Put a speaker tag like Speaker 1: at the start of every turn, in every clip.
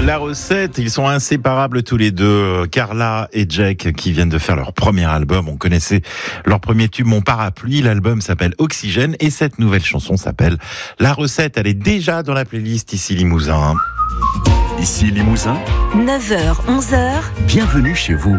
Speaker 1: La recette, ils sont inséparables tous les deux. Carla et Jack qui viennent de faire leur premier album. On connaissait leur premier tube, Mon Parapluie. L'album s'appelle Oxygène et cette nouvelle chanson s'appelle La recette. Elle est déjà dans la playlist Ici Limousin.
Speaker 2: Ici Limousin,
Speaker 3: 9h, 11h.
Speaker 2: bienvenue chez vous.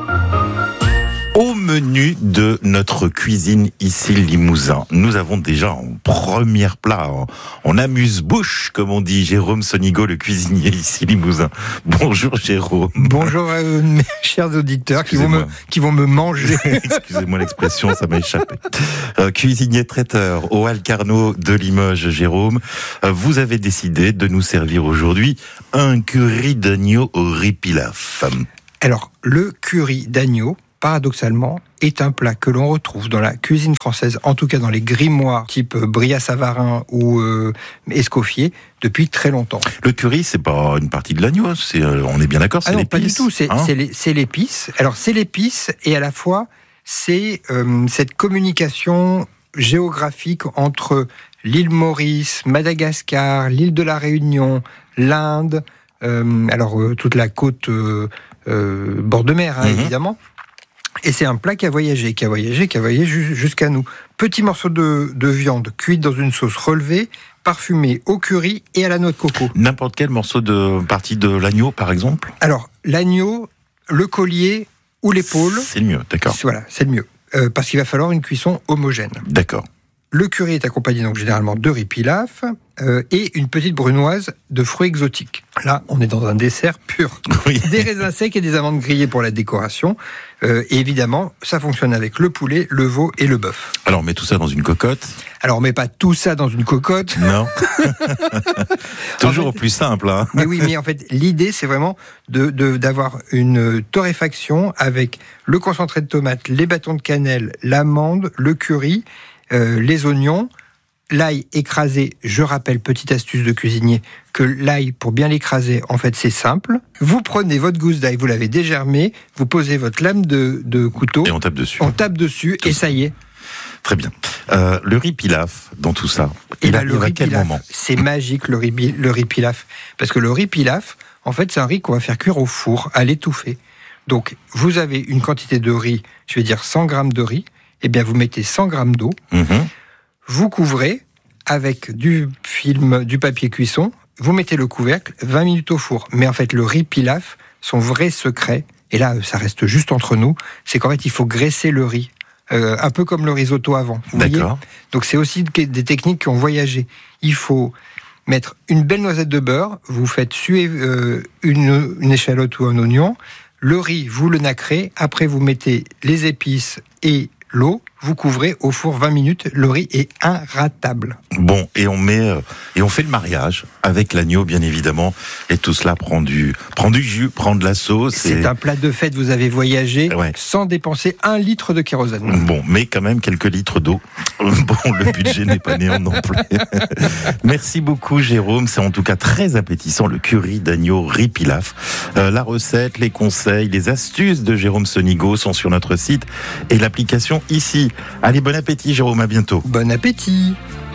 Speaker 1: Au menu de notre cuisine ici Limousin, nous avons déjà en premier plat, en amuse-bouche, comme on dit, Jérôme Sonigo, le cuisinier ici Limousin. Bonjour Jérôme.
Speaker 4: Bonjour mes chers auditeurs qui vont me manger.
Speaker 1: Excusez-moi l'expression, ça m'a échappé. Cuisinier traiteur au Hall Carnot de Limoges, Jérôme, vous avez décidé de nous servir aujourd'hui un curry d'agneau au riz pilaf.
Speaker 4: Alors, le curry d'agneau, paradoxalement, est un plat que l'on retrouve dans la cuisine française, en tout cas dans les grimoires type Brillat-Savarin ou Escoffier, depuis très longtemps.
Speaker 1: Le curry, c'est pas une partie de l'agneau, on est bien d'accord, c'est l'épice.
Speaker 4: Pas du tout, c'est l'épice. Alors, c'est l'épice et à la fois, c'est cette communication géographique entre l'île Maurice, Madagascar, l'île de la Réunion, l'Inde, toute la côte bord de mer, évidemment. Et c'est un plat qui a voyagé jusqu'à nous. Petit morceau de viande cuite dans une sauce relevée, parfumée au curry et à la noix de coco.
Speaker 1: N'importe quel morceau de partie de l'agneau, par exemple ?
Speaker 4: Alors, l'agneau, le collier ou l'épaule...
Speaker 1: C'est le mieux, d'accord.
Speaker 4: Voilà, c'est le mieux. Parce qu'il va falloir une cuisson homogène.
Speaker 1: D'accord.
Speaker 4: Le curry est accompagné donc généralement de riz pilaf et une petite brunoise de fruits exotiques. Là, on est dans un dessert pur.
Speaker 1: Oui.
Speaker 4: Des raisins secs et des amandes grillées pour la décoration. Et évidemment, ça fonctionne avec le poulet, le veau et le bœuf.
Speaker 1: Alors, on met tout ça dans une cocotte ?
Speaker 4: Alors, on met pas tout ça dans une cocotte.
Speaker 1: Non. Toujours en fait, au plus simple. Hein.
Speaker 4: Mais oui, mais en fait, l'idée, c'est vraiment d'avoir une torréfaction avec le concentré de tomate, les bâtons de cannelle, l'amande, le curry, les oignons, l'ail écrasé. Je rappelle, petite astuce de cuisinier, que l'ail, pour bien l'écraser, en fait, c'est simple. Vous prenez votre gousse d'ail, vous l'avez dégermée, vous posez votre lame de couteau.
Speaker 1: Et on tape dessus.
Speaker 4: On tape dessus et ça y est.
Speaker 1: Très bien. Le riz pilaf, dans tout ça, il arrive à quel moment ?
Speaker 4: C'est magique, le riz pilaf. Parce que le riz pilaf, en fait, c'est un riz qu'on va faire cuire au four, à l'étouffer. Donc, vous avez une quantité de riz, je vais dire 100 grammes de riz, eh bien, vous mettez 100 grammes d'eau, vous couvrez avec du papier cuisson, vous mettez le couvercle, 20 minutes au four. Mais en fait, le riz pilaf, son vrai secret, et là, ça reste juste entre nous, c'est qu'en fait, il faut graisser le riz. Un peu comme le risotto avant. Vous voyez ? Donc, c'est aussi des techniques qui ont voyagé. Il faut mettre une belle noisette de beurre, vous faites suer une échalote ou un oignon, le riz, vous le nacrez, après vous mettez les épices et l'eau, vous couvrez au four 20 minutes, le riz est inratable.
Speaker 1: Bon, et on fait le mariage avec l'agneau, bien évidemment, et tout cela prend du jus, prend de la sauce.
Speaker 4: C'est un plat de fête, vous avez voyagé sans dépenser 1 litre de kérosène.
Speaker 1: Bon, mais quand même quelques litres d'eau. Bon, le budget n'est pas néant non plus. Merci beaucoup Jérôme, c'est en tout cas très appétissant, le curry d'agneau riz pilaf. La recette, les conseils, les astuces de Jérôme Sonigo sont sur notre site et l'application ici. Allez, bon appétit Jérôme, à bientôt.
Speaker 4: Bon appétit.